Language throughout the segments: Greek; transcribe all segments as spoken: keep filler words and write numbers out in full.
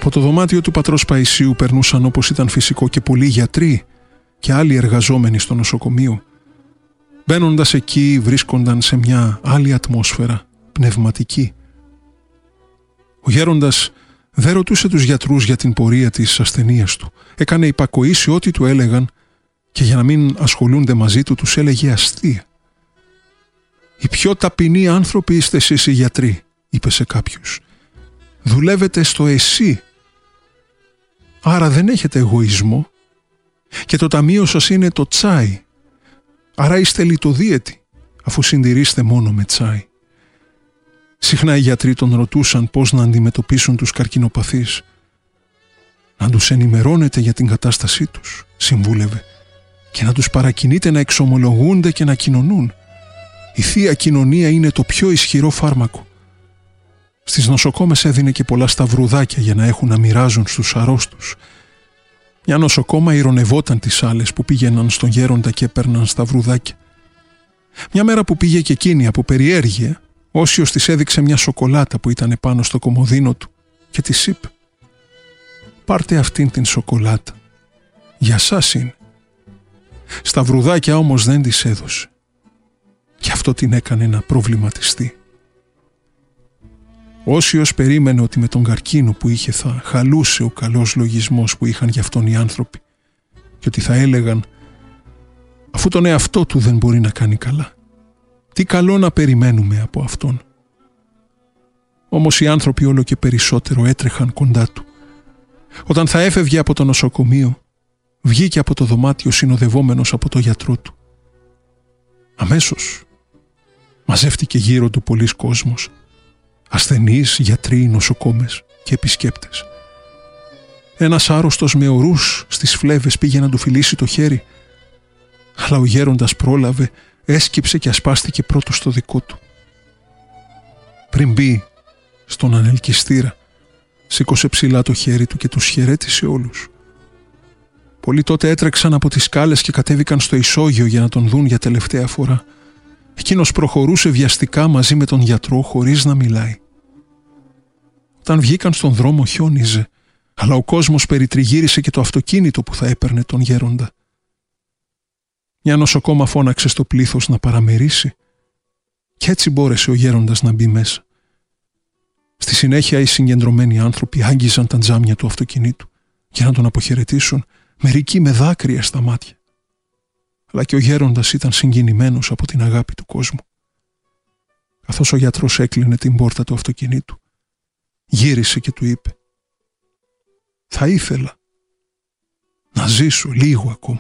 Από το δωμάτιο του πατρός Παϊσίου περνούσαν, όπως ήταν φυσικό, και πολλοί γιατροί και άλλοι εργαζόμενοι στο νοσοκομείο. Μπαίνοντας εκεί βρίσκονταν σε μια άλλη ατμόσφαιρα, πνευματική. Ο γέροντας δεν ρωτούσε τους γιατρούς για την πορεία της ασθενείας του. Έκανε υπακοή σε ό,τι του έλεγαν και για να μην ασχολούνται μαζί του τους έλεγε αστεία. «Οι πιο ταπεινοί άνθρωποι είστε εσείς οι γιατροί», είπε σε κάποιους. «Δουλεύετε στο εσύ. Άρα δεν έχετε εγωισμό και το ταμείο σας είναι το τσάι. Άρα είστε λιτοδίαιτοι αφού συντηρείστε μόνο με τσάι». Συχνά οι γιατροί τον ρωτούσαν πώς να αντιμετωπίσουν τους καρκινοπαθείς. «Να τους ενημερώνετε για την κατάστασή τους», συμβούλευε, «και να τους παρακινείτε να εξομολογούνται και να κοινωνούν. Η Θεία Κοινωνία είναι το πιο ισχυρό φάρμακο». Στις νοσοκόμες έδινε και πολλά σταυρουδάκια για να έχουν να μοιράζουν στους αρρώστους. Μια νοσοκόμα ειρωνευόταν τις άλλες που πήγαιναν στον γέροντα και έπαιρναν σταυρουδάκια. Μια μέρα που πήγε και εκείνη από περιέργεια, Όσιος της έδειξε μια σοκολάτα που ήταν πάνω στο κομοδίνο του και της είπε «Πάρτε αυτήν την σοκολάτα. Για σας είναι». Σταυρουδάκια όμως δεν της έδωσε. Και αυτό την έκανε να προβληματιστεί. Όσιος περίμενε ότι με τον καρκίνο που είχε θα χαλούσε ο καλός λογισμός που είχαν γι' αυτόν οι άνθρωποι και ότι θα έλεγαν «Αφού τον εαυτό του δεν μπορεί να κάνει καλά, τι καλό να περιμένουμε από αυτόν». Όμως οι άνθρωποι όλο και περισσότερο έτρεχαν κοντά του. Όταν θα έφευγε από το νοσοκομείο, βγήκε από το δωμάτιο συνοδευόμενος από το γιατρό του. Αμέσως μαζεύτηκε γύρω του πολλής κόσμος, ασθενείς, γιατροί, νοσοκόμες και επισκέπτες. Ένας άρρωστος με ορούς στις φλέβες πήγε να του φιλήσει το χέρι, αλλά ο γέροντας πρόλαβε, έσκυψε και ασπάστηκε πρώτος στο δικό του. Πριν μπει στον ανελκυστήρα, σήκωσε ψηλά το χέρι του και τους χαιρέτησε όλους. Πολλοί τότε έτρεξαν από τις σκάλες και κατέβηκαν στο ισόγειο για να τον δουν για τελευταία φορά. Εκείνος προχωρούσε βιαστικά μαζί με τον γιατρό χωρίς να μιλάει. Όταν βγήκαν στον δρόμο χιόνιζε, αλλά ο κόσμος περιτριγύρισε και το αυτοκίνητο που θα έπαιρνε τον γέροντα. Μια νοσοκόμα φώναξε στο πλήθος να παραμερίσει και έτσι μπόρεσε ο γέροντας να μπει μέσα. Στη συνέχεια οι συγκεντρωμένοι άνθρωποι άγγιζαν τα τζάμια του αυτοκινήτου για να τον αποχαιρετήσουν, μερικοί με δάκρυα στα μάτια. Αλλά και ο γέροντας ήταν συγκινημένος από την αγάπη του κόσμου. Καθώς ο γιατρός έκλεινε την πόρτα του αυτοκινήτου, γύρισε και του είπε «Θα ήθελα να ζήσω λίγο ακόμα».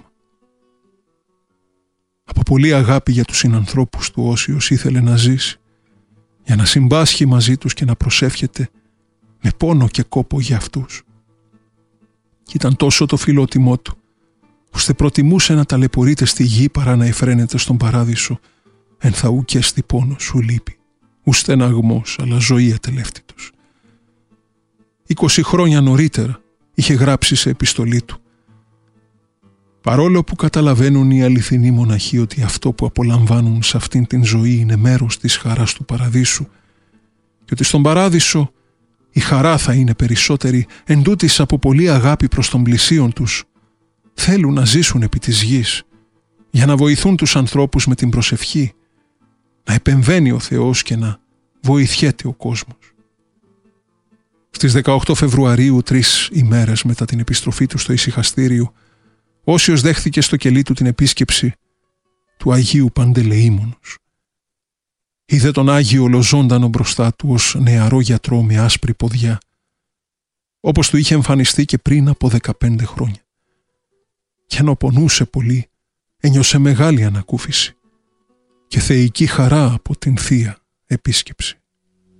Από πολλή αγάπη για τους συνανθρώπους του Όσιος ήθελε να ζήσει, για να συμπάσχει μαζί τους και να προσεύχεται με πόνο και κόπο για αυτούς. Κι ήταν τόσο το φιλότιμό του, ώστε προτιμούσε να ταλαιπωρείται στη γη παρά να εφραίνεται στον παράδεισο, εν θα ου και στη πόνο σου λείπει, ου στεναγμός, αλλά ζωή ατελεύτητος. Είκοσι χρόνια νωρίτερα είχε γράψει σε επιστολή του «Παρόλο που καταλαβαίνουν οι αληθινοί μοναχοί ότι αυτό που απολαμβάνουν σε αυτήν την ζωή είναι μέρος της χαράς του παραδείσου και ότι στον παράδεισο η χαρά θα είναι περισσότερη, εντούτοις από πολλή αγάπη προς τον πλησίον τους, θέλουν να ζήσουν επί της γης για να βοηθούν τους ανθρώπους με την προσευχή, να επεμβαίνει ο Θεός και να βοηθιέται ο κόσμος». Στις δεκαοκτώ Φεβρουαρίου, τρεις ημέρες μετά την επιστροφή του στο ησυχαστήριο, Όσιος δέχθηκε στο κελί του την επίσκεψη του Αγίου Παντελεήμονος. Είδε τον Άγιο ολοζώντανο μπροστά του ως νεαρό γιατρό με άσπρη ποδιά, όπως του είχε εμφανιστεί και πριν από δεκαπέντε χρόνια. Και ενώ πονούσε πολύ, ένιωσε μεγάλη ανακούφιση και θεϊκή χαρά από την Θεία επίσκεψη.